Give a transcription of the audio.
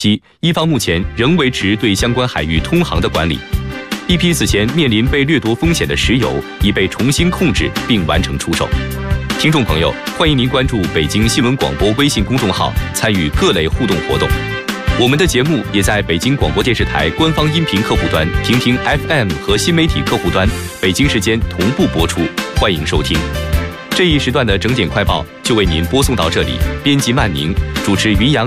其一方目前仍维持对相关海域通航的管理。一批此前面临被掠夺风险的石油已被重新控制并完成出售。听众朋友，欢迎您关注北京新闻广播微信公众号，参与各类互动活动。我们的节目也在北京广播电视台官方音频客户端、听听 FM 和新媒体客户端北京时间同步播出，欢迎收听。这一时段的整点快报就为您播送到这里，编辑曼宁，主持云阳。